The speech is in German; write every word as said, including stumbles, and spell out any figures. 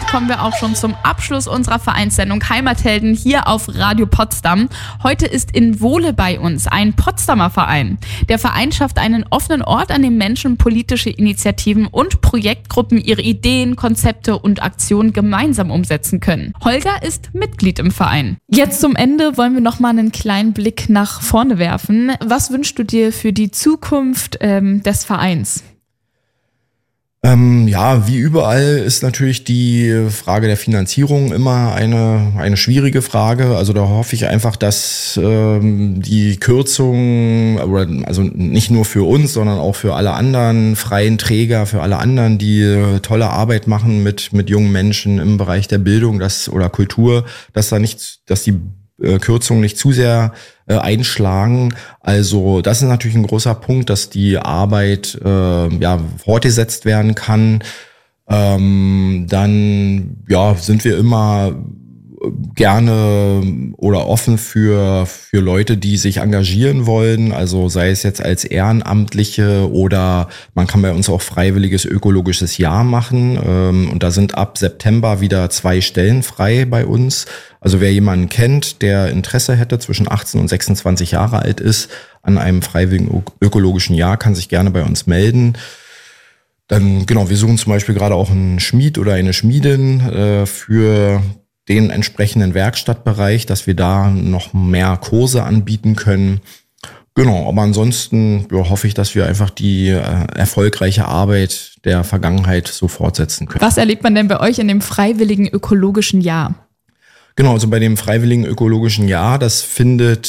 kommen wir auch schon zum Abschluss unserer Vereinssendung Heimathelden hier auf Radio Potsdam. Heute ist in Wohle bei uns ein Potsdamer Verein. Der Verein schafft einen offenen Ort, an dem Menschen politische Initiativen und Projektgruppen ihre Ideen, Konzepte und Aktionen gemeinsam umsetzen können. Holger ist Mitglied im Verein. Jetzt zum Ende wollen wir noch mal einen kleinen Blick nach vorne werfen. Was wünschst du dir für die Zukunft ähm, des Vereins? Ähm, ja, wie überall ist natürlich die Frage der Finanzierung immer eine eine schwierige Frage. Also da hoffe ich einfach, dass ähm, die Kürzung, also nicht nur für uns, sondern auch für alle anderen freien Träger, für alle anderen, die tolle Arbeit machen mit mit jungen Menschen im Bereich der Bildung, das oder Kultur, dass da nicht, dass die äh, Kürzungen nicht zu sehr äh, einschlagen. Also das ist natürlich ein großer Punkt, dass die Arbeit äh, ja fortgesetzt werden kann. Ähm, dann ja sind wir immer gerne oder offen für für Leute, die sich engagieren wollen, also sei es jetzt als Ehrenamtliche oder man kann bei uns auch freiwilliges ökologisches Jahr machen, ähm, und da sind ab September wieder zwei Stellen frei bei uns. Also wer jemanden kennt, der Interesse hätte, zwischen achtzehn und sechsundzwanzig Jahre alt ist, an einem freiwilligen ökologischen Jahr, kann sich gerne bei uns melden. Dann genau, wir suchen zum Beispiel gerade auch einen Schmied oder eine Schmiedin äh, für den entsprechenden Werkstattbereich, dass wir da noch mehr Kurse anbieten können. Genau, aber ansonsten ja, hoffe ich, dass wir einfach die äh, erfolgreiche Arbeit der Vergangenheit so fortsetzen können. Was erlebt man denn bei euch in dem freiwilligen ökologischen Jahr? Genau, also bei dem freiwilligen ökologischen Jahr, das findet